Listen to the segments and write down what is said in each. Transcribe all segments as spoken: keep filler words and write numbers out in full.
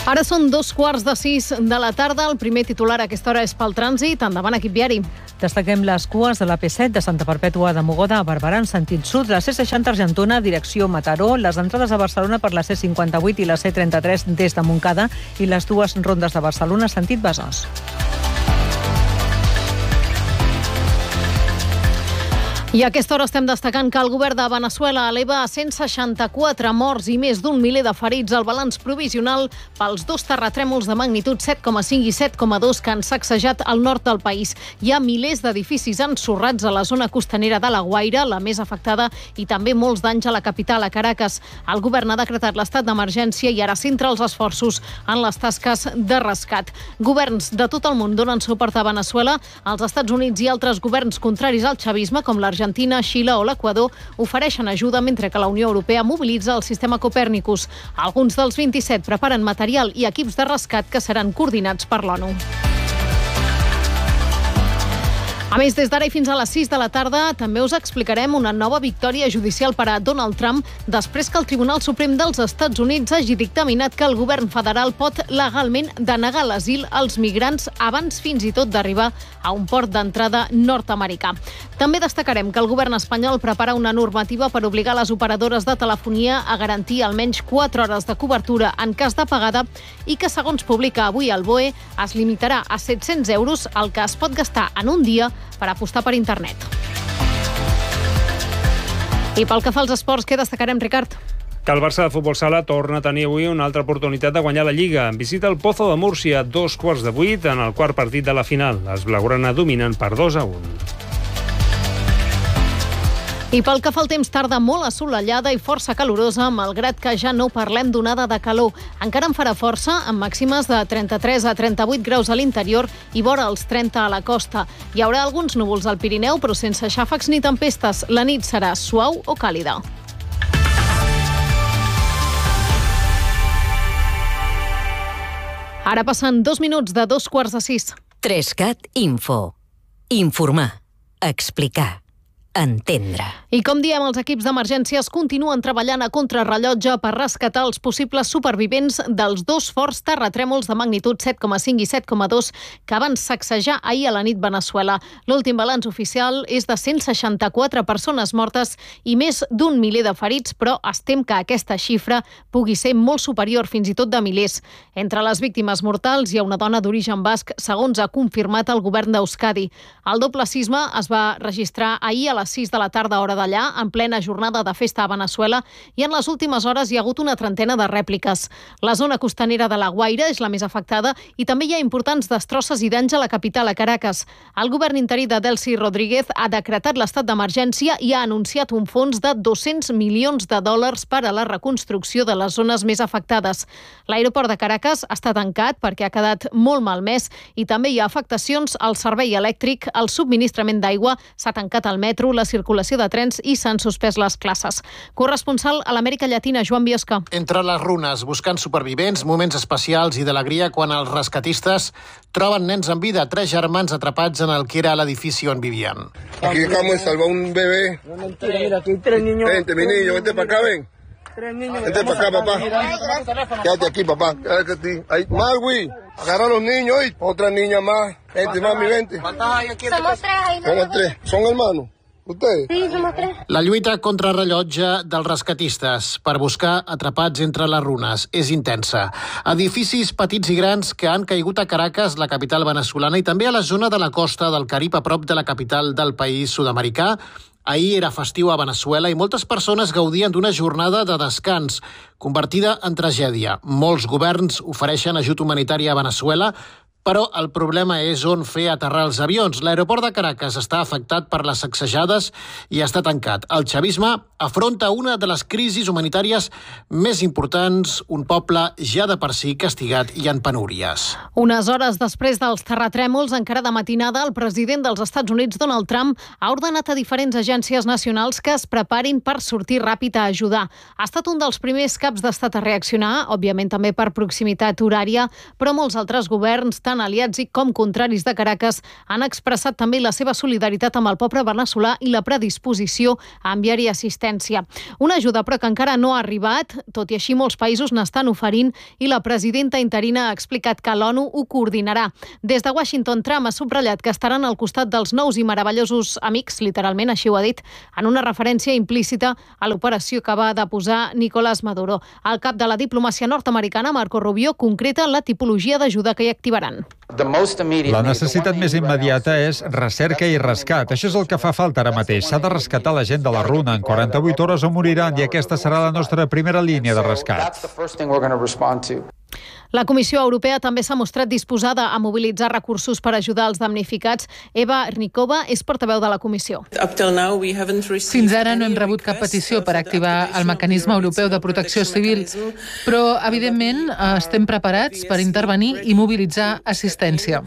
Ara són dos quarts de sis de la tarda. El primer titular a aquesta hora és pel trànsit. Endavant, equip viari. Destaquem les cues de l'A P set de Santa Perpètua de Mogoda a Barberà en sentit sud, la C seixanta Argentona, direcció Mataró, les entrades a Barcelona per la C cinquanta-vuit i la C trenta-tres des de Montcada i les dues rondes de Barcelona sentit Besòs. I a aquesta hora estem destacant que el govern de Veneçuela eleva a cent seixanta-quatre morts i més d'un miler de ferits el balanç provisional pels dos terratrèmols de magnitud set coma cinc i set coma dos que han sacsejat el nord del país. Hi ha milers d'edificis ensorrats a la zona costanera de La Guaira, la més afectada, i també molts danys a la capital, a Caracas. El govern ha decretat l'estat d'emergència i ara centra els esforços en les tasques de rescat. Governs de tot el món donen suport a Veneçuela. Els Estats Units i altres governs contraris al xavisme, com l'Argentina, Argentina, Xile o l'Equador, ofereixen ajuda mentre que la Unió Europea mobilitza el sistema Copèrnicus. Alguns dels vint-i-set preparen material i equips de rescat que seran coordinats per l'ONU. A més, des d'ara i fins a les sis de la tarda també us explicarem una nova victòria judicial per a Donald Trump després que el Tribunal Suprem dels Estats Units hagi dictaminat que el govern federal pot legalment denegar l'asil als migrants abans fins i tot d'arribar a un port d'entrada nord-americà. També destacarem que el govern espanyol prepara una normativa per obligar les operadores de telefonia a garantir almenys quatre hores de cobertura en cas d'apagada i que, segons publica avui el B O E, es limitarà a set-cents euros el que es pot gastar en un dia per apostar per internet. I pel que fa als esports, què destacarem, Ricard? Que el Barça de Futbol Sala torna a tenir avui una altra oportunitat de guanyar la Lliga. Visita el Pozo de Múrcia, dos quarts de vuit en el quart partit de la final. Els blaugrana dominen per dos a un. I pel que fa al temps, tarda molt assolellada i força calorosa, malgrat que ja no parlem d'onada de calor. Encara en farà força, amb màximes de trenta-tres a trenta-vuit graus a l'interior i vora els trenta a la costa. Hi haurà alguns núvols al Pirineu, però sense xàfecs ni tempestes. La nit serà suau o càlida. Ara passen dos minuts de dos quarts de sis. Trescat Info. Informar. Explicar. Entendre. I com diem, els equips d'emergències continuen treballant a contrarrellotge per rescatar els possibles supervivents dels dos forts terratrèmols de magnitud set coma cinc i set coma dos que van sacsejar ahir a la nit Veneçuela. L'últim balanç oficial és de cent seixanta-quatre persones mortes i més d'un miler de ferits, però es tem que aquesta xifra pugui ser molt superior, fins i tot de milers. Entre les víctimes mortals hi ha una dona d'origen basc, segons ha confirmat el govern d'Euskadi. El doble sisme es va registrar ahir a les sis de la tarda hora d'allà, en plena jornada de festa a Veneçuela, i en les últimes hores hi ha hagut una trentena de rèpliques. La zona costanera de La Guaira és la més afectada i també hi ha importants destrosses i danys a la capital, a Caracas. El govern interí de Delcy Rodríguez ha decretat l'estat d'emergència i ha anunciat un fons de dos-cents milions de dòlars per a la reconstrucció de les zones més afectades. L'aeroport de Caracas està tancat perquè ha quedat molt malmès i també hi ha afectacions al servei elèctric, al subministrament d'aigua, s'ha tancat el metro, la circulació de trens i s'han suspès les classes. Corresponsal a l'Amèrica Llatina, Joan Biosca. Entre les runes, buscant supervivents, moments especials i d'alegria quan els rescatistes troben nens en vida, tres germans atrapats en el que era l'edifici on vivien. Aquí acabamos de salvar un bebé. No, mentira, mira, aquí hay tres niños. Vente, mi niño, vente para acá, ven. Tres niños. Vente para acá, papá. Quédate aquí, papá. Quédate aquí. Ahí, Marwi, agarra a los niños hoy. Otra niña más. Vente, mami, vente. Somos tres ahí. Somos tres. ¿Son hermanos? ¿Ustedes? Sí, somos tres. La lluita contra rellotge dels rescatistes per buscar atrapats entre les runes és intensa. Edificis petits i grans que han caigut a Caracas, la capital veneçolana, i també a la zona de la costa del Carib, a prop de la capital del país sud-americà. Ahir era festiu a Veneçuela i moltes persones gaudien d'una jornada de descans, convertida en tragèdia. Molts governs ofereixen ajut humanitari a Veneçuela, però el problema és on fer aterrar els avions. L'aeroport de Caracas està afectat per les sacsejades i està tancat. El xavisme afronta una de les crisis humanitàries més importants, un poble ja de per si castigat i en penúries. Unes hores després dels terratrèmols, encara de matinada, el president dels Estats Units, Donald Trump, ha ordenat a diferents agències nacionals que es preparin per sortir ràpid a ajudar. Ha estat un dels primers caps d'estat a reaccionar, òbviament també per proximitat horària, però molts altres governs tant aliats com contraris de Caracas han expressat també la seva solidaritat amb el poble veneçolà i la predisposició a enviar-hi assistència. Una ajuda, però, que encara no ha arribat, tot i així molts països n'estan oferint i la presidenta interina ha explicat que l'ONU ho coordinarà. Des de Washington, Trump ha subratllat que estaran al costat dels nous i meravellosos amics, literalment, així ho ha dit, en una referència implícita a l'operació que va deposar Nicolás Maduro. El cap de la diplomàcia nord-americana, Marco Rubio, concreta la tipologia d'ajuda que hi activaran. La necessitat més immediata és recerca i rescat. Això és el que fa falta ara mateix. S'ha de rescatar la gent de la runa. En quaranta-vuit hores o moriran i aquesta serà la nostra primera línia de rescat. La Comissió Europea també s'ha mostrat disposada a mobilitzar recursos per ajudar els damnificats. Eva Rnikova és portaveu de la Comissió. Fins ara no hem rebut cap petició per activar el mecanisme europeu de protecció civil, però, evidentment, estem preparats per intervenir i mobilitzar assistència.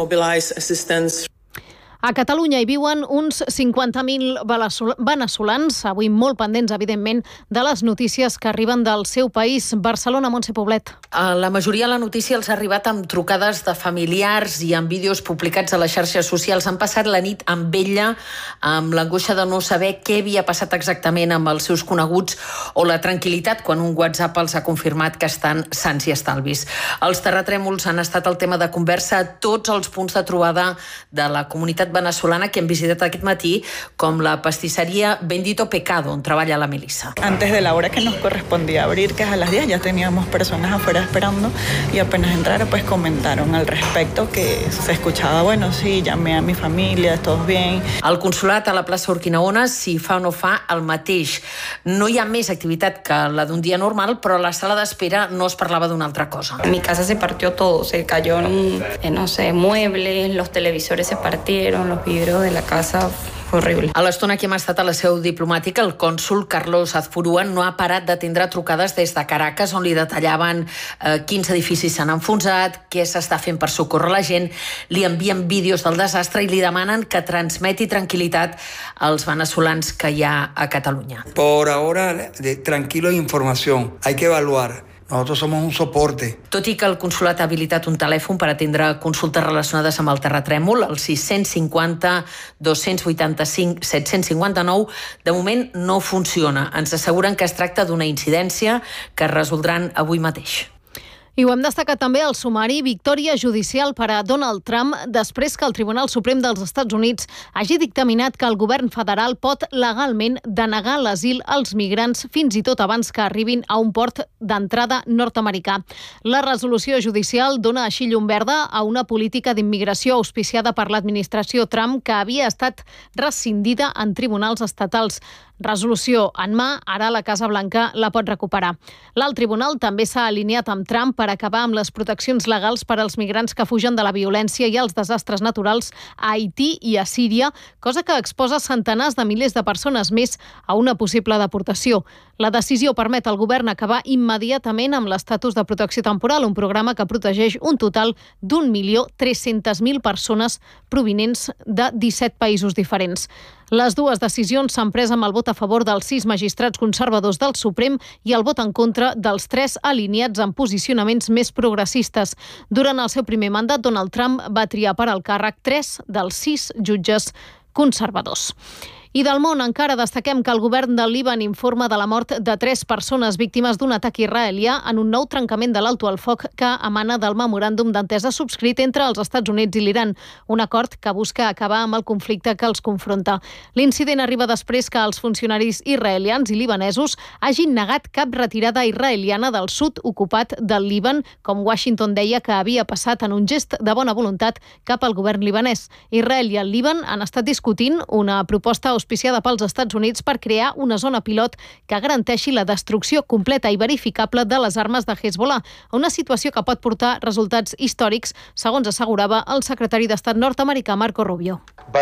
A Catalunya hi viuen uns cinquanta mil veneçolans, avui molt pendents, evidentment, de les notícies que arriben del seu país. Barcelona, Montse Poblet. La majoria de la notícia els ha arribat amb trucades de familiars i amb vídeos publicats a les xarxes socials. Han passat la nit amb ella, amb l'angoixa de no saber què havia passat exactament amb els seus coneguts o la tranquil·litat quan un WhatsApp els ha confirmat que estan sants i estalvis. Els terratrèmols han estat el tema de conversa a tots els punts de trobada de la comunitat venezolana que hem visitat aquest matí, com la pastisseria Bendito Pecado, on treballa la Melissa. Antes de la hora que nos correspondía abrir, que es a las diez, ya teníamos personas afuera esperando y apenas entraron, pues comentaron al respecto que se escuchaba, bueno, sí, llamé a mi familia, todos bien. Al consulat a la plaça Urquinaona s'hi fa o no fa el mateix. No hi ha més activitat que la d'un dia normal, però a la sala d'espera no es parlava d'una altra cosa. En mi casa se partió todo, se cayó, en, no sé, muebles, los televisores se partieron, los vidrios de la casa. Horrible. A l'estona que hem estat a la seu diplomàtica, el cònsol Carlos Azpurua no ha parat d'atendre trucades des de Caracas, on li detallaven eh, quins edificis s'han enfonsat, què s'està fent per socórrer la gent, li envien vídeos del desastre i li demanen que transmeti tranquil·litat als venezolans que hi ha a Catalunya. Por ahora, de tranquilo e información. Hay que evaluar. Nosotros somos un soporte. Tot i que el consulat ha habilitat un telèfon per atendre consultes relacionades amb el terratrèmol, el sis cinquanta, dos vuitanta-cinc, set cinquanta-nou, de moment no funciona. Ens asseguren que es tracta d'una incidència que es resoldran avui mateix. I ho hem destacat també al sumari, victòria judicial per a Donald Trump després que el Tribunal Suprem dels Estats Units hagi dictaminat que el govern federal pot legalment denegar l'asil als migrants fins i tot abans que arribin a un port d'entrada nord-americà. La resolució judicial dona així llum verda a una política d'immigració auspiciada per l'administració Trump que havia estat rescindida en tribunals estatals. Resolució en mà, ara la Casa Blanca la pot recuperar. L'alt tribunal també s'ha alineat amb Trump per acabar amb les proteccions legals per als migrants que fugen de la violència i els desastres naturals a Haití i a Síria, cosa que exposa centenars de milers de persones més a una possible deportació. La decisió permet al govern acabar immediatament amb l'estatus de protecció temporal, un programa que protegeix un total d'un milió tres-centes mil persones provinents de disset països diferents. Les dues decisions s'han pres amb el vot a favor dels sis magistrats conservadors del Suprem i el vot en contra dels tres alineats en posicionaments més progressistes. Durant el seu primer mandat, Donald Trump va triar per al càrrec tres dels sis jutges conservadors. I del món encara destaquem que el govern del Líban informa de la mort de tres persones víctimes d'un atac israelià en un nou trencament de l'alto al foc que emana del memoràndum d'entesa subscrit entre els Estats Units i l'Iran, un acord que busca acabar amb el conflicte que els confronta. L'incident arriba després que els funcionaris israelians i libanesos hagin negat cap retirada israeliana del sud ocupat del Líban, com Washington deia que havia passat en un gest de bona voluntat cap al govern libanès. Israel i el Líban han estat discutint una proposta auspiciada pels Estats Units per crear una zona pilot que garanteixi la destrucció completa i verificable de les armes de Hezbollah, una situació que pot portar resultats històrics, segons assegurava el secretari d'Estat nord-americà Marco Rubio.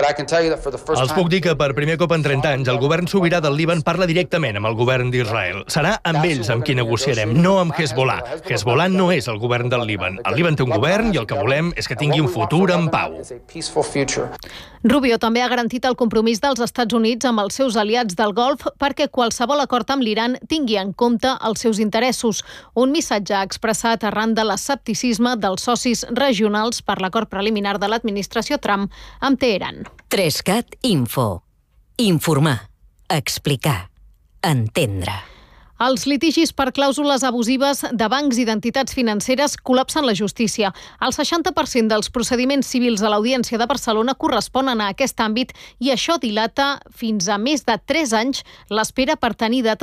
Els puc dir que per primer cop en trenta anys el govern sobirà del Líban parla directament amb el govern d'Israel. Serà amb ells amb qui negociarem, no amb Hezbollah. Hezbollah no és el govern del Líban. El Líban té un govern i el que volem és que tingui un futur en pau. Rubio també ha garantit el compromís dels Estats Estats Units amb els seus aliats del Golf perquè qualsevol acord amb l'Iran tingui en compte els seus interessos. Un missatge expressat arran de l'escepticisme dels socis regionals per l'acord preliminar de l'administració Trump amb Teheran. Trescat Info. Informar, explicar, entendre. Els litigis per clàusules abusives de bancs i d'entitats financeres col·lapsen la justícia. El seixanta per cent dels procediments civils a l'Audiència de Barcelona corresponen a aquest àmbit i això dilata fins a més de tres anys l'espera per tenir data